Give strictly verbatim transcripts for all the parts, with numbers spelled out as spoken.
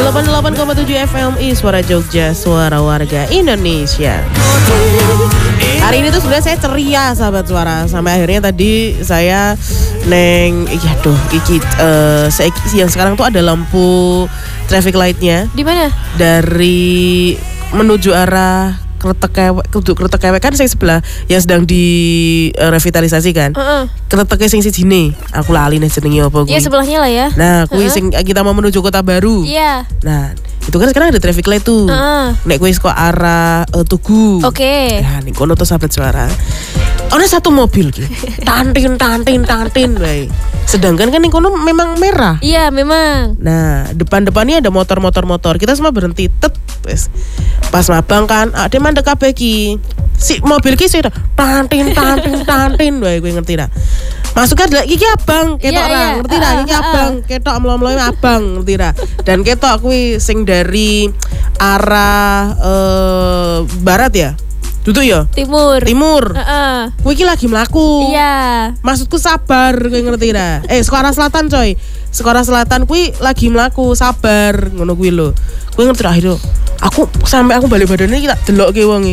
delapan puluh delapan koma tujuh F M I Suara Jogja, suara warga Indonesia. Hari ini tuh sebenarnya saya ceria sahabat suara. Sampai akhirnya tadi saya neng, iya doh, iki uh, yang sekarang tuh ada lampu traffic lightnya. Di mana? Dari menuju arah Kretek Kewek, kudu Kretek Kewek kan sing sebelah yang sedang direvitalisasi kan. Heeh. Kretek sing sijine, aku lali nih jenenge apa kuwi. Iya sebelahnya lah ya. Nah, kuwi sing kita mau menuju Kota Baru. Iya. Nah, itu kan sekarang ada traffic light tuh. Heeh. Nek kuwi kok arah uh, Tugu. Oke. Okay. Nah, ning kono tuh sahabat suara. Ono satu mobil ki. Tantin tantin tantin wae. Sedangkan kan ning kono memang merah. Iya, memang. Nah, depan-depannya ada motor-motor motor. Kita semua berhenti tet. Wes. Pas mabang kan, ada mandek kabeh ki. Si mobil ki sih tantin tantin tantin wae gue ngerti dah. Masuknya adalah iki abang, ketok yeah, ra, yeah. ngerti dah, uh, iki uh, abang, uh. ketok mlo-mloe abang, ngerti dah. Dan ketok kuwi sing dari arah uh, barat ya. Duduk ya? Timur. Timur. Heeh. Uh-uh. Kuwi iki lagi mlaku. Iya. Maksudku sabar, kowe ngerti dah. Eh, sekolah selatan coy. Sekolah selatan kuwi lagi mlaku, sabar, ngono kuwi lho. Kowe ngerti dah itu. Aku sampai aku balik badannya kita delokke wonge.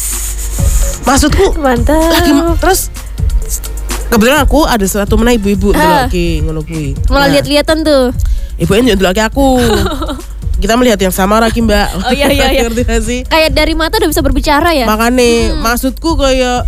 Maksudku mantap. Lagi terus kebetulan aku ada satu meneh ibu-ibu delokke ngono kuwi. Malah nah, lihat-lihatan tuh. Ibunya delokke aku. Kita melihat yang sama lagi Mbak. Oh iya iya iya. Ngerti gak sih? Kayak dari mata udah bisa berbicara ya. Makanya hmm. maksudku kayak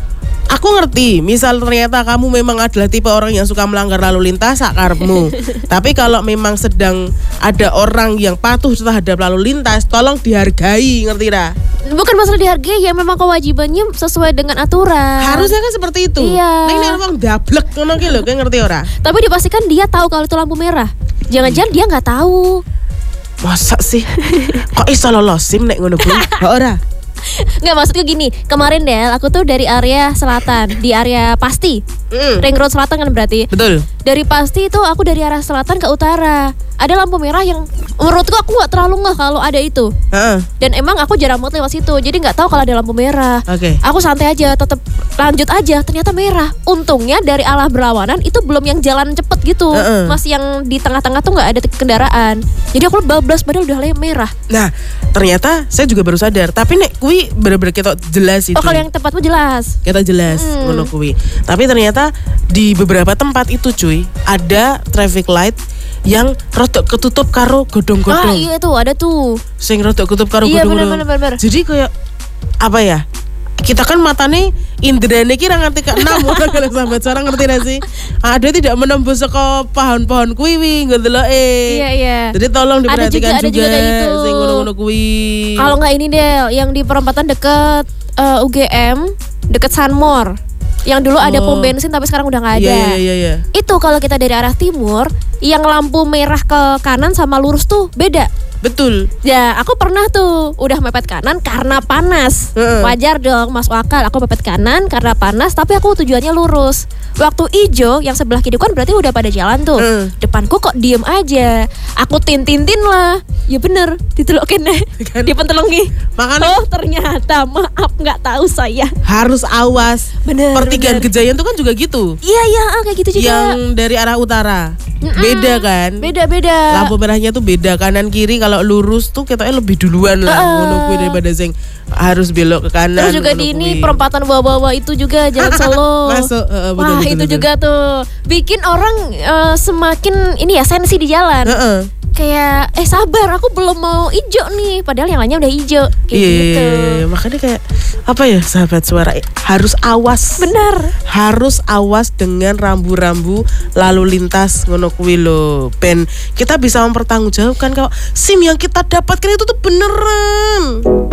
aku ngerti, misal ternyata kamu memang adalah tipe orang yang suka melanggar lalu lintas sakarepmu. Tapi kalau memang sedang ada orang yang patuh terhadap lalu lintas, tolong dihargai, ngerti dah? Bukan masalah dihargai, ya memang kewajibannya sesuai dengan aturan. Harusnya kan seperti itu. Iya. Nah ini orang dablek ngono ki lho, kayak ngerti ora? Tapi dipastikan dia tahu kalau itu lampu merah. Jangan-jangan dia nggak tahu. Masa sih? Kok iso lolosin nek ngono kuwi? Ora. Nggak, maksudnya gini, kemarin Del, aku tuh dari area selatan, di area Pasti, mm. Ring Road Selatan kan berarti. Betul. Dari Pasti itu aku dari arah selatan ke utara. Ada lampu merah yang menurutku aku nggak terlalu ngeh kalau ada itu. Uh. Dan emang aku jarang banget lewat situ, jadi nggak tahu kalau ada lampu merah. Oke. Okay. Aku santai aja, tetap lanjut aja. Ternyata merah. Untungnya dari arah berlawanan itu belum yang jalan cepet gitu, uh-uh. masih yang di tengah-tengah tuh nggak ada kendaraan. Jadi aku bablas padahal udah merah. Nah, ternyata saya juga baru sadar. Tapi nek kui bener-bener kita jelas itu. Oh, kalau yang tempatmu jelas. Kita jelas hmm. ngono kui. Tapi ternyata di beberapa tempat itu cuy ada traffic light yang rodok ketutup karo godong-godong. Ah iya tuh ada tuh. Sing rodok ketutup karo iya, godong-godong. Iya bener-bener. Jadi kayak apa ya? Kita kan matane indrane ki ra ngerti ke enam kalau sahabat seorang ngerti ra sih? Ada tidak menembus saka pohon-pohon kuwi wi ngedeloke. Iya iya. Jadi tolong diperhatikan ada juga, juga, ada juga gitu. Sing ngono-ngono kuwi. Kalau enggak ini Del, yang di perempatan deket uh, U G M, deket Sunmore. Yang dulu oh. ada pom bensin tapi sekarang udah nggak ada. Iya, iya, iya. Itu kalau kita dari arah timur, yang lampu merah ke kanan sama lurus tuh beda. Betul. Ya, aku pernah tuh udah mepet kanan karena panas. Uh-uh. Wajar dong, masuk akal. Aku mepet kanan karena panas, tapi aku tujuannya lurus. Waktu ijo yang sebelah kiri kan berarti udah pada jalan tuh. Uh. Depanku kok diem aja. Aku tin-tin-tin lah. Ya bener, ditelokin deh. Kan? Dipentelongi. Makanya oh ternyata maaf nggak tahu saya. Harus awas. Bener. Pertigaan Gejayan tuh kan juga gitu. Iya iya kayak gitu juga. Yang dari arah utara. Mm-mm. Beda kan? Beda-beda. Lampu merahnya tuh beda kanan kiri. Kalau lurus tuh ketoknya lebih duluan lah. Ngono kuwi daripada sing harus belok ke kanan. Terus juga di ini perempatan bawah-bawah itu juga Jalan Solo. Masuk. Uh, betul, Wah betul, itu betul. juga tuh bikin orang uh, semakin ini ya sensi di jalan. Uh-uh. Kayak eh sabar aku belum mau ijo nih, padahal yang lainnya udah ijo kayak yeah, gitu. Makanya kayak apa ya sahabat suara, harus awas. Benar. Harus awas dengan rambu-rambu lalu lintas ngono kuwi lho. Ben kita bisa mempertanggungjawabkan kalau SIM yang kita dapatkan itu tuh beneran.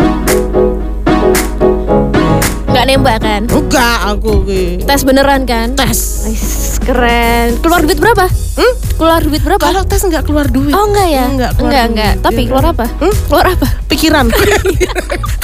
Enggak nembak kan? Enggak, aku ki. Tes beneran kan? Tes. Ais, keren. Keluar duit berapa? Hmm? Keluar duit berapa? Kalau tes enggak keluar duit. Oh enggak ya? Enggak, enggak, enggak. Tapi keluar apa? Hmm? Keluar apa? Pikiran.